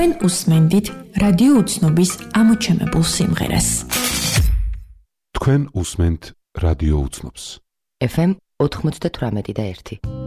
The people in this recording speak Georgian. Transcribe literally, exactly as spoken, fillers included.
თქვენ უსმენდით რადიო უცნობის ამოჩემებულ სიმღერას. თქვენ უსმენთ რადიო უცნობს. ეფ ემ ოთხმოცდათვრამეტი და ერთი.